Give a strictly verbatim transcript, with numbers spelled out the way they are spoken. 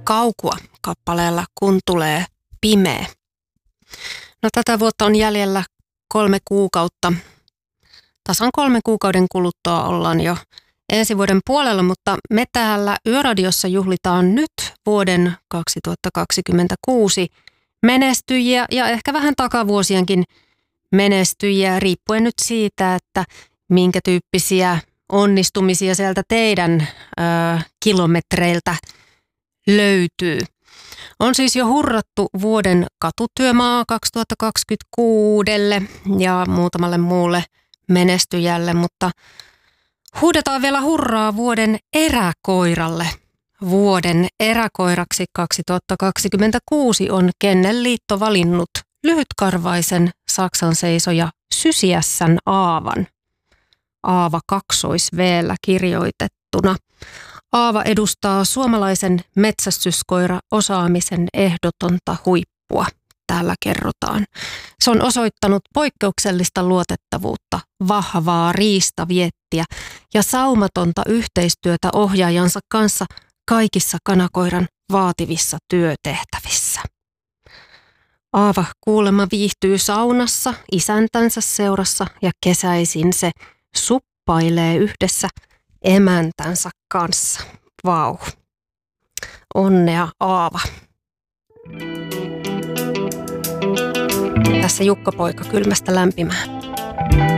Kaukua kappaleella Kun tulee pimeä. No tätä vuotta on jäljellä kolme kuukautta. Tasan kolmen kuukauden kuluttua ollaan jo ensi vuoden puolella, mutta me täällä Yöradiossa juhlitaan nyt vuoden kaksituhattakaksikymmentäkuusi menestyjiä ja ehkä vähän takavuosienkin menestyjiä, riippuen nyt siitä, että minkä tyyppisiä onnistumisia sieltä teidän ö, kilometreiltä löytyy. On siis jo hurrattu vuoden katutyömaa kaksituhattakaksikymmentäkuudelle ja muutamalle muulle menestyjälle, mutta huudetaan vielä hurraa vuoden eräkoiralle. Vuoden eräkoiraksi kaksituhattakaksikymmentäkuusi on Kennelliitto valinnut lyhytkarvaisen Saksan seisoja Sysiässän Aavan. Aava kaksois-veellä kirjoitettuna. Aava edustaa suomalaisen metsästyskoira-osaamisen ehdotonta huippua, täällä kerrotaan. Se on osoittanut poikkeuksellista luotettavuutta, vahvaa riistaviettiä ja saumatonta yhteistyötä ohjaajansa kanssa kaikissa kanakoiran vaativissa työtehtävissä. Aava kuulemma viihtyy saunassa isäntänsä seurassa ja kesäisin se suppailee yhdessä emäntänsä kanssa. Vau. Onnea Aava. Tässä Jukka-poika kylmästä lämpimään.